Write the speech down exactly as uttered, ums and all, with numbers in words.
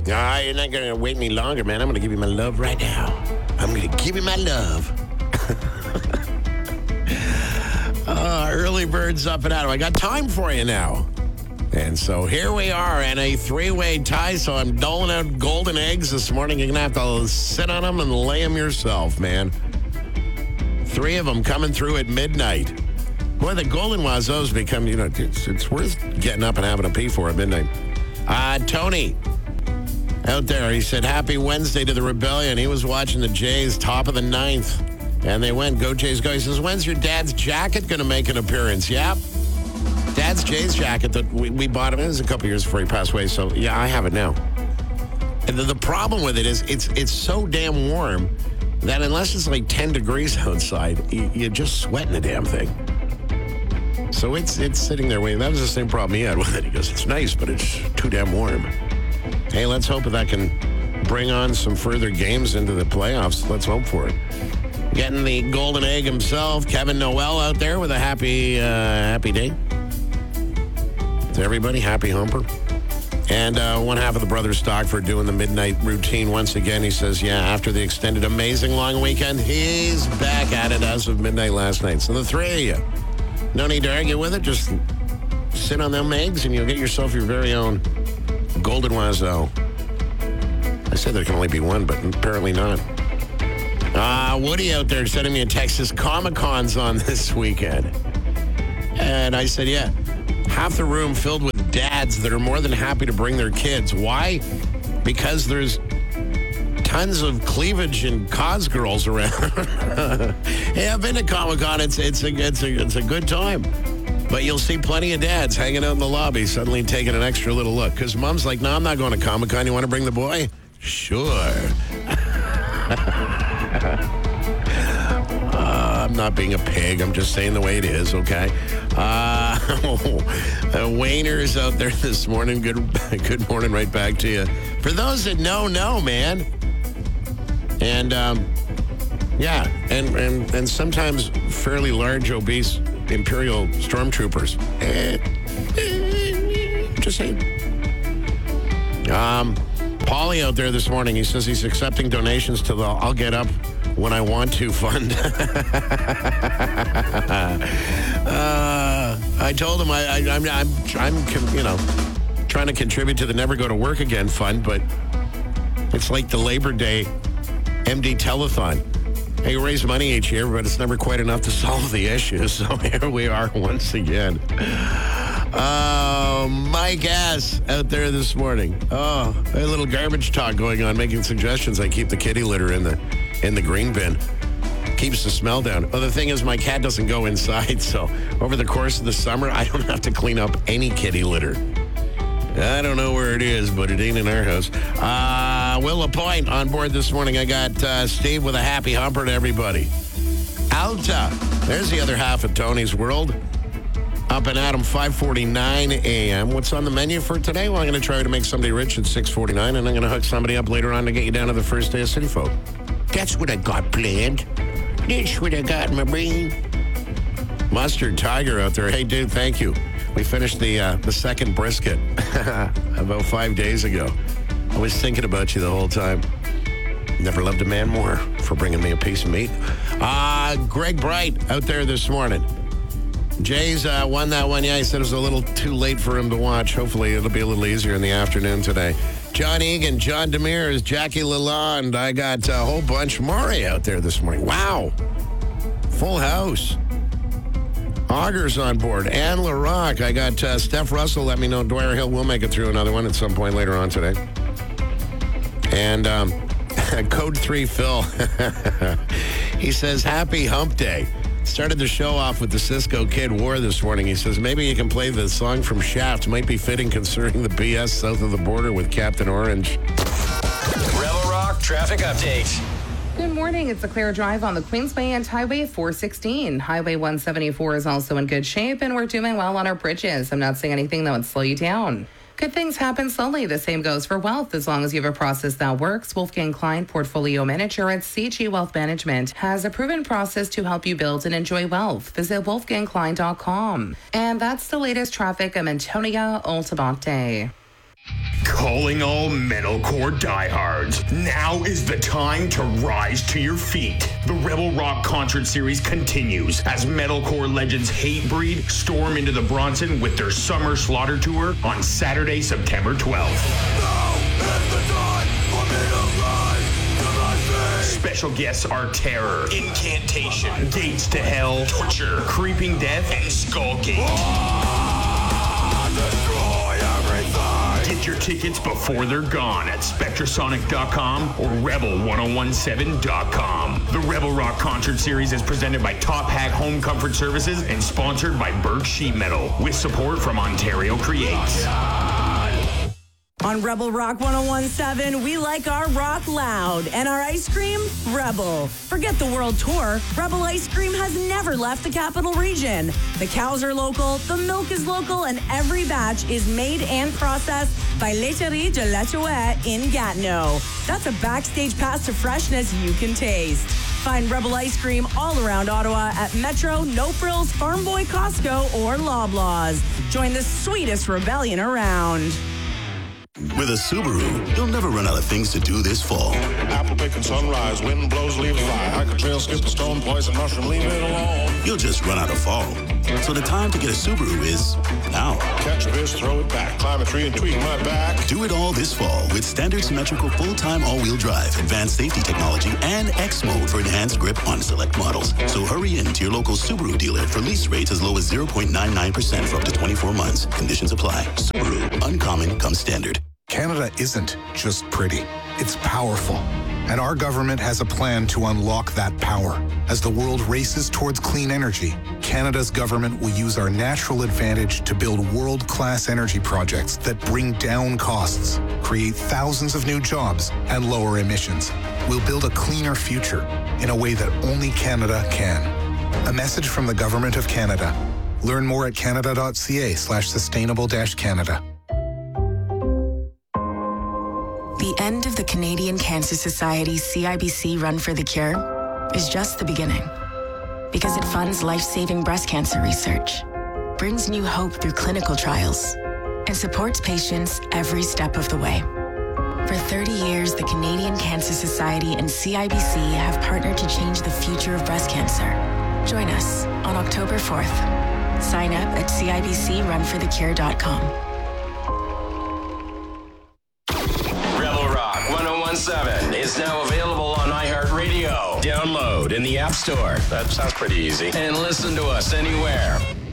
Ah, you're not going to wait any longer, man. I'm going to give you my love right now. I'm going to give you my love. uh, early birds up and out. I got time for you now. And so here we are in a three-way tie, so I'm doling out golden eggs this morning. You're going to have to sit on them and lay them yourself, man. Three of them coming through at midnight. Boy, the golden wazos become, you know, it's, it's worth getting up and having a pee for at midnight. Uh, Tony, out there, he said, happy Wednesday to the Rebellion. He was watching the Jays, top of the ninth. And they went, go Jays, go. He says, when's your dad's jacket going to make an appearance? Yep. Dad's Jays jacket that we, we bought him. It was a couple years before he passed away, so yeah, I have it now. And the, the problem with it is it's it's so damn warm that unless it's like ten degrees outside, you, you're just sweating the damn thing. So it's it's sitting there waiting. That was the same problem he had with it. He goes, it's nice, but it's too damn warm. Hey, let's hope that that can bring on some further games into the playoffs. Let's hope for it. Getting the golden egg himself, Kevin Noel out there with a happy, uh, happy day. To everybody, happy humper. And uh, one half of the Brothers Stockford doing the midnight routine once again. He says, yeah, after the extended amazing long weekend, he's back at it as of midnight last night. So the three of you, no need to argue with it. Just sit on them eggs and you'll get yourself your very own golden wazo. I said there can only be one, but apparently not. Uh, Woody out there sending me a text. His Comic-Con's on this weekend. And I said, yeah. Half the room filled with dads that are more than happy to bring their kids. Why? Because there's tons of cleavage and cos girls around. Hey, I've been to Comic-Con. It's it's a it's a it's a good time. But you'll see plenty of dads hanging out in the lobby, suddenly taking an extra little look. Because mom's like, no, I'm not going to Comic-Con. You want to bring the boy? Sure. I'm not being a pig. I'm just saying the way it is, okay? Uh, uh, Wayner's out there this morning. Good good morning right back to you. For those that know, know, man. And, um, yeah, and, and, and sometimes fairly large, obese Imperial stormtroopers. Eh, eh, just saying. Um, Paulie out there this morning, he says he's accepting donations to the I'll Get Up When I Want to fund. uh, I told him I, I, I'm, I'm, I'm, you know, trying to contribute to the Never Go to Work Again fund, but it's like the Labor Day M D Telethon. They raise money each year, but it's never quite enough to solve the issue. So here we are once again. Uh, Mike Ass out there this morning. Oh, a little garbage talk going on, making suggestions. I keep the kitty litter in the in the green bin. Keeps the smell down. Oh, the thing is, my cat doesn't go inside, so over the course of the summer, I don't have to clean up any kitty litter. I don't know where it is, but it ain't in our house. Uh, Will LaPointe on board this morning. I got uh, Steve with a happy humper to everybody. Alta. There's the other half of Tony's World. Up and Adam, five forty-nine a.m. What's on the menu for today? Well, I'm going to try to make somebody rich at six forty-nine, and I'm going to hook somebody up later on to get you down to the first day of City Folk. That's what I got planned. That's what I got in my brain. Mustard Tiger out there. Hey, dude, thank you. We finished the uh, the second brisket about five days ago. I was thinking about you the whole time. Never loved a man more for bringing me a piece of meat. Uh, Greg Bright out there this morning. Jay's uh, won that one. Yeah, he said it was a little too late for him to watch. Hopefully it'll be a little easier in the afternoon today. John Egan, John Demers, Jackie Lalonde. I got a whole bunch. Maury out there this morning. Wow. Full house. Augers on board. Anne LaRock. I got uh, Steph Russell. Let me know Dwyer Hill will make it through another one at some point later on today. And um, Code three Phil. He says, happy hump day. Started the show off with the Cisco Kid War this morning. He says, maybe you can play the song from Shaft. Might be fitting considering the B S south of the border with Captain Orange. Rebel Rock traffic update. Good morning. It's a clear drive on the Queensway and Highway four sixteen. Highway one seventy-four is also in good shape, and we're doing well on our bridges. I'm not seeing anything that would slow you down. Good things happen slowly. The same goes for wealth. As long as you have a process that works, Wolfgang Klein Portfolio Manager at C G Wealth Management has a proven process to help you build and enjoy wealth. Visit wolfgang klein dot com. And that's the latest traffic. I'm Antonia Altabate. Calling all metalcore diehards. Now is the time to rise to your feet. The Rebel Rock Concert Series continues as metalcore legends Hatebreed storm into the Bronson with their Summer Slaughter Tour on Saturday, September twelfth. Now is the time for me to rise to my feet. Special guests are Terror, Incantation, Gates to Hell, Torture, Creeping Death, and Skullgate. Ah, destroy everything. Get your tickets before they're gone at Spectrasonic dot com or Rebel ten seventeen dot com. The Rebel Rock Concert Series is presented by Top Hat Home Comfort Services and sponsored by Berg Sheet Metal with support from Ontario Creates. On Rebel Rock ten seventeen, we like our rock loud and our ice cream, Rebel. Forget the world tour. Rebel Ice Cream has never left the capital region. The cows are local, the milk is local, and every batch is made and processed by Laiterie de la Chouette in Gatineau. That's a backstage pass to freshness you can taste. Find Rebel Ice Cream all around Ottawa at Metro, No Frills, Farm Boy, Costco, or Loblaws. Join the sweetest rebellion around. With a Subaru, you'll never run out of things to do this fall. Apple picking sunrise, wind blows, leaves fly. Hike a trail, skip a stone, poison mushroom, leave it alone. You'll just run out of fall. So the time to get a Subaru is now. Catch a fish, throw it back, climb a tree and tweak my back. Do it all this fall with standard symmetrical full-time all-wheel drive, advanced safety technology, and X mode for enhanced grip on select models. So hurry in to your local Subaru dealer for lease rates as low as zero point nine nine percent for up to twenty-four months. Conditions apply. Subaru, uncommon comes standard. Canada isn't just pretty, it's powerful. And our government has a plan to unlock that power. As the world races towards clean energy, Canada's government will use our natural advantage to build world-class energy projects that bring down costs, create thousands of new jobs, and lower emissions. We'll build a cleaner future in a way that only Canada can. A message from the Government of Canada. Learn more at canada.ca slash sustainable dash Canada. The end of the Canadian Cancer Society's C I B C Run for the Cure is just the beginning, because it funds life-saving breast cancer research, brings new hope through clinical trials, and supports patients every step of the way. For thirty years, the Canadian Cancer Society and C I B C have partnered to change the future of breast cancer. Join us on October fourth. Sign up at C I B C run for the cure dot com. ten seventeen is now available on iHeartRadio. Download in the App Store. That sounds pretty easy. And listen to us anywhere.